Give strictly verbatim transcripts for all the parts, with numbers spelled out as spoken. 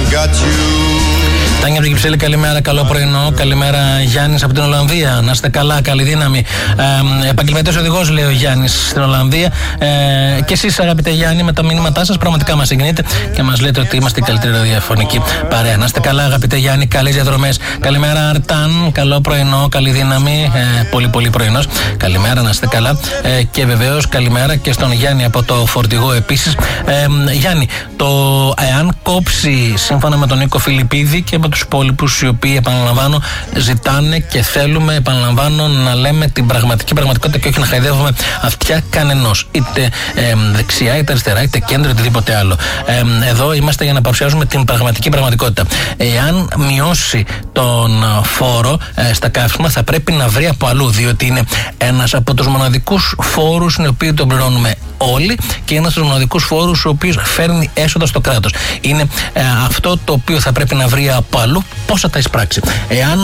I've got you. Τάνια από την Κυψέλη, καλημέρα, καλό πρωινό. Καλημέρα, Γιάννης από την Ολλανδία. Να είστε καλά, καλή δύναμη. Ε, Επαγγελματίας οδηγός, λέει ο Γιάννης στην Ολλανδία. Ε, και εσείς, αγαπητέ Γιάννη, με τα μηνύματά σας πραγματικά μας συγκινείτε και μας λέτε ότι είμαστε η καλύτερη ραδιοφωνική παρέα. Να είστε καλά, αγαπητέ Γιάννη, καλές διαδρομές. Καλημέρα, Αρτάν, καλό πρωινό, καλή δύναμη. Ε, πολύ, πολύ πρωινός. Καλημέρα, να είστε καλά. Ε, και βεβαίως, καλημέρα και στον Γιάννη από το φορτηγό επίσης. Ε, Γιάννη, το εάν κόψει σύμφωνα με τον Νίκο Φιλιππίδη και με τους υπόλοιπους οι οποίοι, επαναλαμβάνω, ζητάνε και θέλουμε, επαναλαμβάνω, να λέμε την πραγματική πραγματικότητα και όχι να χαϊδεύουμε αυτιά κανενός, είτε ε, δεξιά είτε αριστερά είτε κέντρο είτε οτιδήποτε άλλο. Ε, εδώ είμαστε για να παρουσιάζουμε την πραγματική πραγματικότητα. Εάν μειώσει τον φόρο ε, στα καύσιμα, θα πρέπει να βρει από αλλού, διότι είναι ένας από τους μοναδικούς φόρους οι οποίοι τον πληρώνουμε όλοι και ένας από τους μοναδικούς φόρους ο οποίος φέρνει έσοδα στο κράτος. Είναι ε, αυτό το οποίο θα πρέπει να βρει από αλλού πώς θα τα εισπράξει. Εάν,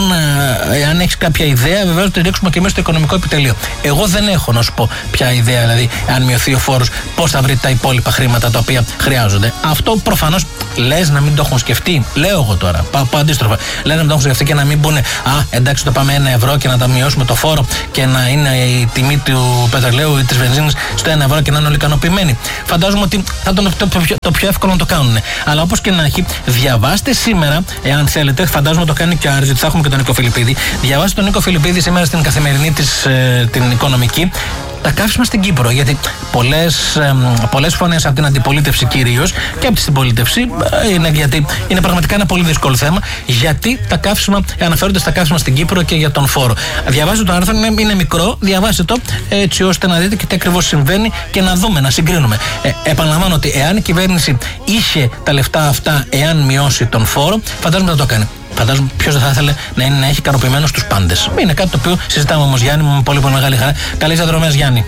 εάν έχεις κάποια ιδέα, βεβαίως τη ρίξουμε και εμείς στο οικονομικό επιτελείο. Εγώ δεν έχω να σου πω ποια ιδέα, δηλαδή, αν μειωθεί ο φόρος, πώς θα βρει τα υπόλοιπα χρήματα τα οποία χρειάζονται. Αυτό προφανώς λες να μην το έχουν σκεφτεί. Λέω εγώ τώρα. Πάω αντίστροφα. Λες να μην το έχουν σκεφτεί και να μην πούνε, α, εντάξει, το πάμε ένα ευρώ και να τα μειώσουμε το φόρο και να είναι η τιμή του πετρελαίου ή της βενζίνης στο ένα ευρώ και να είναι όλοι ικανοποιημένοι. Φαντάζομαι ότι θα ήταν το, το, το πιο εύκολο να το κάνουν. Αλλά όπως και να έχει, διαβάστε σήμερα, εάν θέλετε, φαντάζομαι το κάνει και ο Άρης, γιατί θα έχουμε και τον Νίκο Φιλιππίδη. Διαβάστε τον Νίκο Φιλιππίδη σήμερα στην καθημερινή της, ε, την οικονομική, τα καύσιμα στην Κύπρο. Γιατί πολλές, ε, πολλές φωνές από την αντιπολίτευση κυρίως και από τη συμπολίτευση ε, είναι, γιατί είναι πραγματικά ένα πολύ δύσκολο θέμα. Γιατί τα καύσιμα αναφέρονται στα καύσιμα στην Κύπρο και για τον φόρο. Διαβάζετε το άρθρο, είναι, είναι μικρό, διαβάστε το έτσι ώστε να δείτε και τι ακριβώς συμβαίνει και να δούμε, να συγκρίνουμε. Ε, επαναλαμβάνω ότι εάν η κυβέρνηση είχε τα λεφτά αυτά, εάν μειώσει τον φόρο, φαντάζομαι θα το κάνει. Φαντάζομαι ποιος δεν θα ήθελε να, είναι, να έχει ικανοποιημένους τους πάντες. Είναι κάτι το οποίο συζητάμε όμως, Γιάννη, με πολύ πολύ μεγάλη χαρά. Καλές διαδρομές, Γιάννη.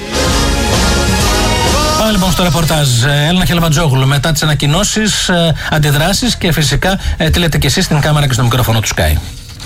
Πάμε λοιπόν στο ρεπορτάζ. Έλληνα Χελβατζόγλου, μετά τις ανακοινώσεις, αντιδράσεις και φυσικά τι λέτε και εσείς στην κάμερα και στο μικρόφωνο του Sky.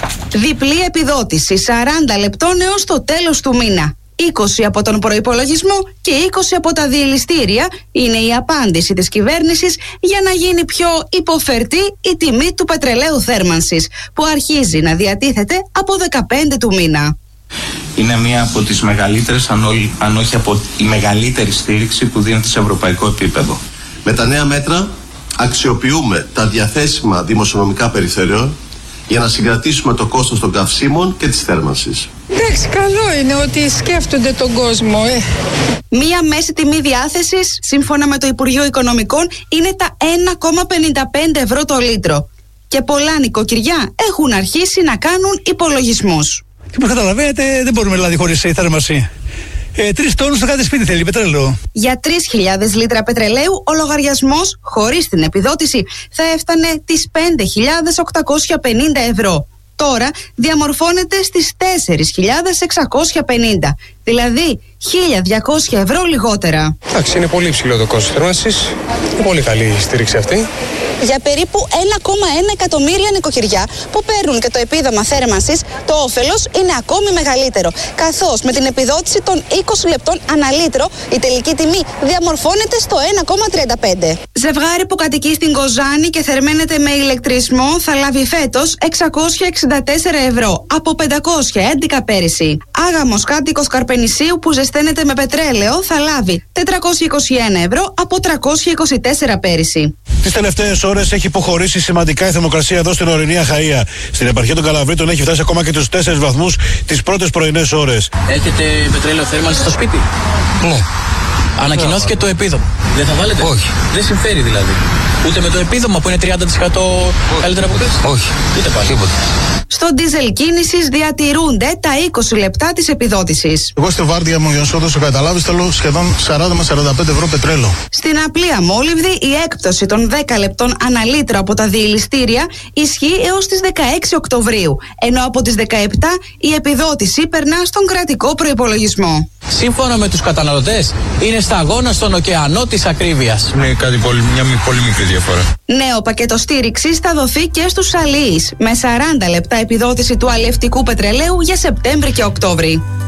Διπλή επιδότηση σαράντα λεπτών έως το τέλος του μήνα. είκοσι από τον προϋπολογισμό και είκοσι από τα διελιστήρια είναι η απάντηση της κυβέρνησης για να γίνει πιο υποφερτή η τιμή του πετρελαίου θέρμανσης, που αρχίζει να διατίθεται από δεκαπέντε του μήνα. Είναι μία από τις μεγαλύτερες, αν, ό, αν όχι από η μεγαλύτερη στήριξη που δίνεται σε ευρωπαϊκό επίπεδο. Με τα νέα μέτρα αξιοποιούμε τα διαθέσιμα δημοσιονομικά περιθώριων για να συγκρατήσουμε το κόστος των καυσίμων και της θέρμανσης. Εντάξει, καλό είναι ότι σκέφτονται τον κόσμο, ε. Μία μέση τιμή διάθεσης, σύμφωνα με το Υπουργείο Οικονομικών, είναι τα ένα κόμμα πενήντα πέντε ευρώ το λίτρο. Και πολλά νοικοκυριά έχουν αρχίσει να κάνουν υπολογισμούς. Και όπως καταλαβαίνετε, δεν μπορούμε δηλαδή χωρίς θέρμανση. Ε, τρεις τόνους στο κάθε σπίτι θέλει πετρέλαιο. Για τρεις χιλιάδες λίτρα πετρελαίου, ο λογαριασμός, χωρίς την επιδότηση, θα έφτανε τις πέντε χιλιάδες οκτακόσια πενήντα ευρώ. Τώρα διαμορφώνεται στις τέσσερις χιλιάδες εξακόσια πενήντα, δηλαδή χίλια διακόσια ευρώ λιγότερα. Εντάξει, είναι πολύ ψηλό το κόστος θέρμανσης. Είναι πολύ καλή η στήριξη αυτή. Για περίπου ένα κόμμα ένα εκατομμύρια νοικοκυριά που παίρνουν και το επίδομα θέρμανσης, το όφελος είναι ακόμη μεγαλύτερο. Καθώς με την επιδότηση των είκοσι λεπτών ανά λίτρο, η τελική τιμή διαμορφώνεται στο ένα κόμμα τριάντα πέντε. Ζευγάρι που κατοικεί στην Κοζάνη και θερμαίνεται με ηλεκτρισμό θα λάβει φέτος εξακόσια εξήντα τέσσερα ευρώ από πεντακόσια έντεκα πέρυσι. Άγαμος κάτοικος Καρπενησίου που ζεσταίνεται με πετρέλαιο θα λάβει τετρακόσια είκοσι ένα ευρώ από τριακόσια είκοσι τέσσερα πέρυσι. Τις τελευταίες ώρες έχει υποχωρήσει σημαντικά η θερμοκρασία εδώ στην ορεινή Αχαΐα. Στην επαρχία των Καλαβρίτων έχει φτάσει ακόμα και τους τέσσερις βαθμούς τις πρώτες πρωινές ώρες. Έχετε πετρέλαιο θέρμανση στο σπίτι? Ναι. Ανακοινώθηκε το επίδομα. Δεν θα βάλετε? Όχι. Δεν συμφέρει δηλαδή. Ούτε με το επίδομα που είναι τριάντα τοις εκατό καλύτερα από πέρσι? Όχι. Ούτε πάλι. Τίποτα. Στο ντίζελ κίνησης διατηρούνται τα είκοσι λεπτά της επιδότησης. Εγώ στη βάρδια μου, για να σου δώσω καταλάβεις, θέλω σχεδόν σαράντα με σαράντα πέντε ευρώ πετρέλαιο. Στην απλή αμόλυβδη η έκπτωση των δέκα λεπτών ανά λίτρο από τα διελιστήρια ισχύει έως τις δεκαέξι Οκτωβρίου, ενώ από τις δεκαεπτά η επιδότηση περνά στον κρατικό προϋπολογισμό. Σύμφωνα με τους καταναλωτές, είναι σταγόνα στον ωκεανό της ακρίβειας. Είναι κάτι πολύ, μια πολύ μικρή διαφορά. Νέο πακέτο στήριξης θα δοθεί και στους αλλοίς, με σαράντα λεπτά επιδότηση του αλλιευτικού πετρελαίου για Σεπτέμβρη και Οκτώβρη.